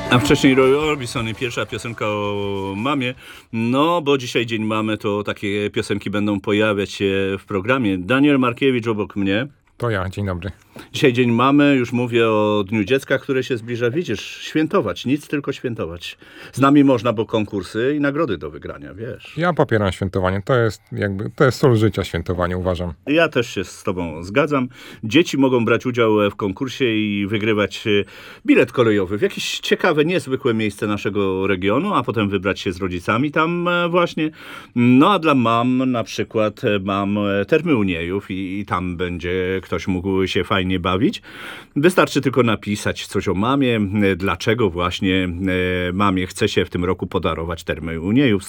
A wcześniej Roy Orbison i pierwsza piosenka o mamie. No, bo dzisiaj Dzień Mamy, to takie piosenki będą pojawiać się w programie. Daniel Markiewicz obok mnie. To ja, dzień dobry. Dzisiaj Dzień Mamy, już mówię o Dniu Dziecka, które się zbliża. Widzisz, świętować, nic tylko świętować. Z nami można, bo konkursy i nagrody do wygrania, wiesz. Ja popieram świętowanie. To jest sól życia, świętowanie, uważam. Ja też się z tobą zgadzam. Dzieci mogą brać udział w konkursie i wygrywać bilet kolejowy w jakieś ciekawe, niezwykłe miejsce naszego regionu, a potem wybrać się z rodzicami tam właśnie. No a dla mam na przykład mam Termy Uniejów i tam będzie ktoś mógł się fajnie bawić. Wystarczy tylko napisać coś o mamie, dlaczego właśnie mamie chce się w tym roku podarować Termy Uniejów.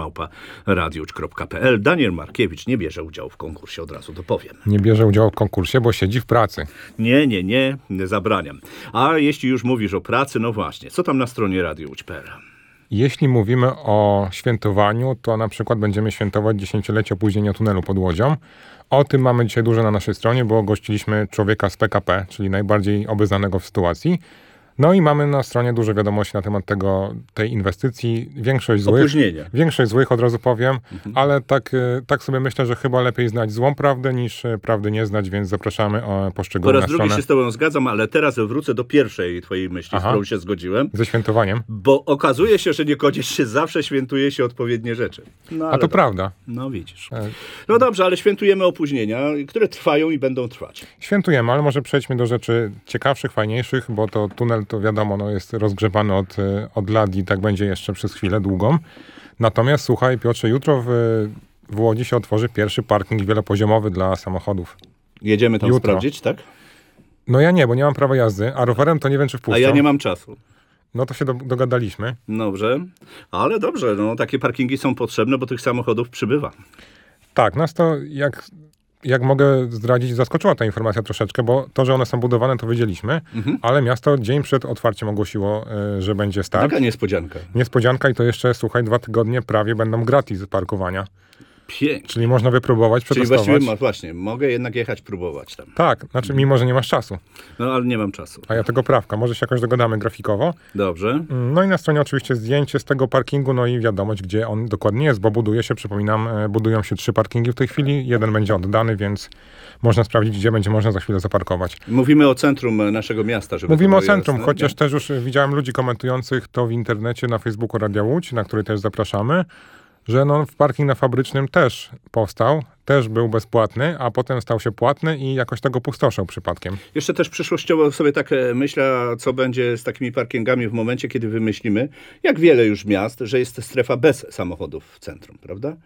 studio@radiucz.pl. Daniel Markiewicz nie bierze udziału w konkursie, od razu to powiem. Nie bierze udziału w konkursie, bo siedzi w pracy. Nie zabraniam. A jeśli już mówisz o pracy, no właśnie, co tam na stronie radiucz.pl? Jeśli mówimy o świętowaniu, to na przykład będziemy świętować 10-lecie opóźnienia tunelu pod Łodzią. O tym mamy dzisiaj dużo na naszej stronie, bo gościliśmy człowieka z PKP, czyli najbardziej obeznanego w sytuacji. No i mamy na stronie dużo wiadomości na temat tej inwestycji. Większość złych, od razu powiem, ale tak sobie myślę, że chyba lepiej znać złą prawdę niż prawdy nie znać, więc zapraszamy o poszczególne strony. Po raz drugi się z tobą zgadzam, ale teraz wrócę do pierwszej twojej myśli, z którą się zgodziłem. Ze świętowaniem? Bo okazuje się, że niekoniecznie zawsze świętuje się odpowiednie rzeczy. No, a to prawda. No widzisz. No dobrze, ale świętujemy opóźnienia, które trwają i będą trwać. Świętujemy, ale może przejdźmy do rzeczy ciekawszych, fajniejszych, bo to tunel to wiadomo, no jest rozgrzebany od lat i tak będzie jeszcze przez chwilę długą. Natomiast słuchaj, Piotrze, jutro w Łodzi się otworzy pierwszy parking wielopoziomowy dla samochodów. Jedziemy tam sprawdzić, tak? No ja nie, bo nie mam prawa jazdy, a rowerem to nie wiem, czy wpuszczą. A ja nie mam czasu. No to się dogadaliśmy. Dobrze, ale dobrze, no takie parkingi są potrzebne, bo tych samochodów przybywa. Tak, nas to jak mogę zdradzić, zaskoczyła ta informacja troszeczkę, bo to, że one są budowane, to wiedzieliśmy, ale miasto dzień przed otwarciem ogłosiło, że będzie start. Taka niespodzianka. Niespodzianka i to jeszcze, słuchaj, 2 tygodnie prawie będą gratis parkowania. Pięknie. Czyli można wypróbować, przetestować. Czyli właściwie właśnie, mogę jednak jechać próbować tam. Tak, znaczy mimo, że nie masz czasu. No ale nie mam czasu. A ja tego prawka, może się jakoś dogadamy grafikowo. Dobrze. No i na stronie oczywiście zdjęcie z tego parkingu, no i wiadomość, gdzie on dokładnie jest, bo budują się 3 parkingi w tej chwili, jeden będzie oddany, więc można sprawdzić, gdzie będzie można za chwilę zaparkować. Mówimy o centrum naszego miasta, żeby Mówimy to o centrum, jasne. chociaż też już widziałem ludzi komentujących to w internecie, na Facebooku Radia Łódź, na który też zapraszamy, że parking na Fabrycznym też powstał, też był bezpłatny, a potem stał się płatny i jakoś tego pustoszał przypadkiem. Jeszcze też przyszłościowo sobie tak myślę, co będzie z takimi parkingami w momencie, kiedy wymyślimy, jak wiele już miast, że jest strefa bez samochodów w centrum, prawda?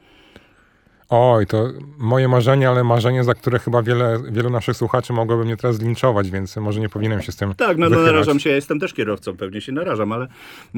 Oj, to moje marzenie, ale marzenie, za które chyba wielu naszych słuchaczy mogłoby mnie teraz zlinczować, więc może nie powinienem się z tym Tak, no narażam się, ja jestem też kierowcą, pewnie się narażam, ale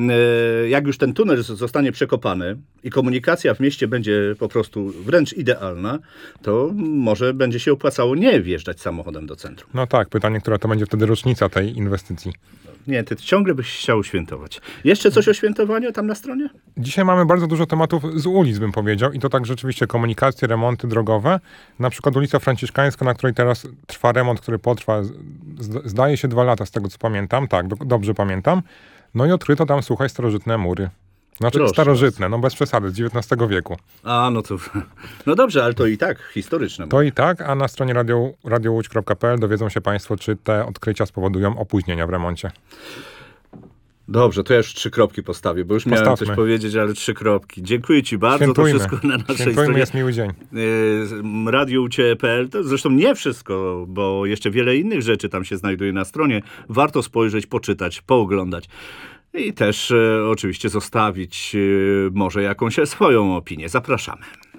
jak już ten tunel zostanie przekopany i komunikacja w mieście będzie po prostu wręcz idealna, to może będzie się opłacało nie wjeżdżać samochodem do centrum. No tak, pytanie, która to będzie wtedy rocznica tej inwestycji. Nie, ty ciągle byś chciał świętować. Jeszcze coś o świętowaniu tam na stronie? Dzisiaj mamy bardzo dużo tematów z ulic, bym powiedział, i to tak rzeczywiście komunikacje, remonty drogowe. Na przykład ulica Franciszkańska, na której teraz trwa remont, który potrwa, zdaje się 2 lata, z tego co pamiętam. Tak, dobrze pamiętam. No i odkryto tam, słuchaj, starożytne mury. Znaczy Proszę starożytne, no bez przesady, z XIX wieku. A, no to... No dobrze, ale to i tak historyczne. To i tak, a na stronie radiouć.pl dowiedzą się Państwo, czy te odkrycia spowodują opóźnienia w remoncie. Dobrze, to ja już 3 kropki postawię, bo już miałem coś powiedzieć, ale 3 kropki. Dziękuję ci bardzo, Świętujmy. To wszystko na naszej Świętujmy, stronie. jest miły dzień. radioucie.pl, to zresztą nie wszystko, bo jeszcze wiele innych rzeczy tam się znajduje na stronie. Warto spojrzeć, poczytać, pooglądać. I też oczywiście zostawić może jakąś swoją opinię. Zapraszamy.